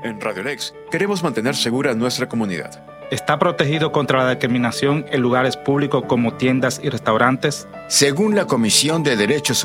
En Radio Lex queremos mantener segura nuestra comunidad. ¿Está protegido contra la discriminación en lugares públicos como tiendas y restaurantes? Según la Comisión de Derechos